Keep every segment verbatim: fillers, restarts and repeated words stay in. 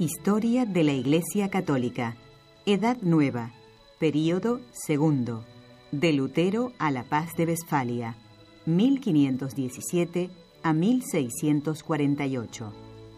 Historia de la Iglesia Católica. Edad Nueva. Período segundo. De Lutero a la Paz de Westfalia. mil quinientos diecisiete a mil seiscientos cuarenta y ocho.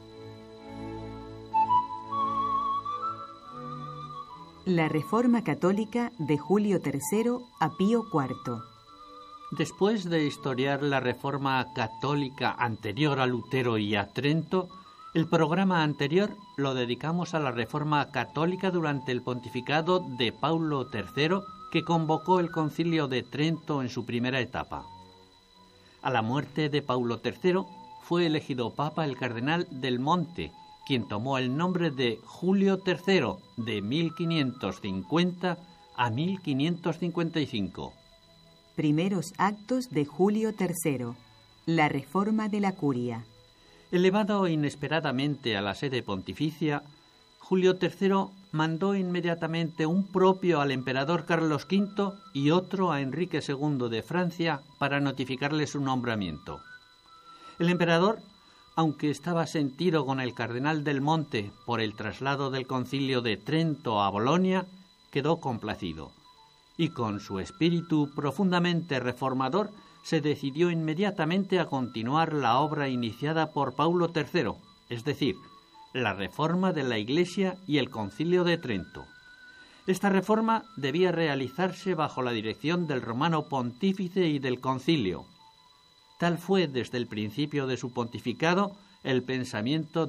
La Reforma Católica de Julio tercero a Pío cuarto. Después de historiar la Reforma Católica anterior a Lutero y a Trento, el programa anterior lo dedicamos a la Reforma Católica durante el pontificado de Paulo tercero, que convocó el Concilio de Trento en su primera etapa. A la muerte de Paulo tercero fue elegido papa el cardenal del Monte, quien tomó el nombre de Julio tercero de mil quinientos cincuenta a mil quinientos cincuenta y cinco. Primeros actos de Julio tercero. La reforma de la curia. Elevado inesperadamente a la sede pontificia, Julio tercero mandó inmediatamente un propio al emperador Carlos quinto y otro a Enrique segundo de Francia para notificarle su nombramiento. El emperador, aunque estaba sentido con el cardenal del Monte por el traslado del concilio de Trento a Bolonia, quedó complacido, y con su espíritu profundamente reformador se decidió inmediatamente a continuar la obra iniciada por Paulo tercero, es decir, la reforma de la Iglesia y el Concilio de Trento. Esta reforma debía realizarse bajo la dirección del romano pontífice y del concilio. Tal fue desde el principio de su pontificado el pensamiento